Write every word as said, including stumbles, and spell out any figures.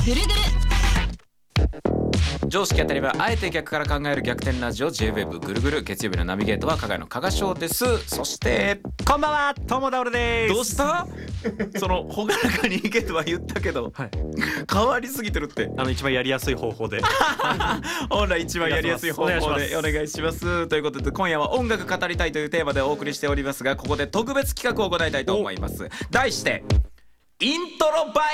ぐるぐる。 常識当たり前、あえて逆から考える逆転ラジオ J-ウェブ ぐるぐる。月曜日のナビゲートは加賀の加賀翔です。そしてこんばんは、友田俺です。 どうしたそのほがらかにいけとは言ったけど、はい、変わりすぎてるって。 あの一番やりやすい方法で本来一番やりやすい方法でお願いします。ということで今夜は音楽語りたいというテーマでお送りしておりますが、ここで特別企画を行いたいと思います。題してイントロバイ